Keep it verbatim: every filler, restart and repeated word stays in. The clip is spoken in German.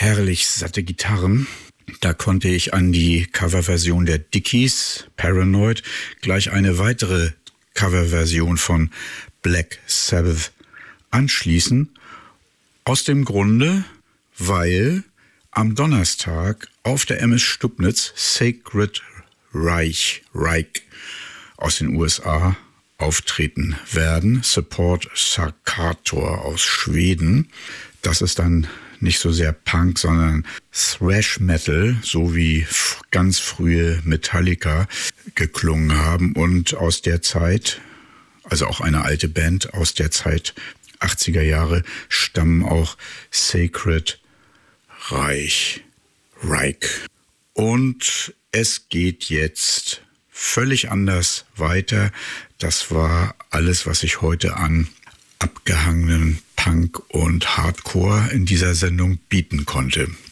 herrlich satte Gitarren. Da konnte ich an die Coverversion der Dickies, Paranoid, gleich eine weitere Coverversion von Black Sabbath anschließen. Aus dem Grunde, weil am Donnerstag auf der M S Stubnitz Sacred Reich, Reich aus den U S A auftreten werden. Support Sarkator aus Schweden. Das ist dann nicht so sehr Punk, sondern Thrash Metal, so wie ganz frühe Metallica geklungen haben. Und aus der Zeit, also auch eine alte Band aus der Zeit achtziger Jahre, stammen auch Sacred Reich, Reich. Und es geht jetzt völlig anders weiter. Das war alles, was ich heute an abgehangenen Punk und Hardcore in dieser Sendung bieten konnte.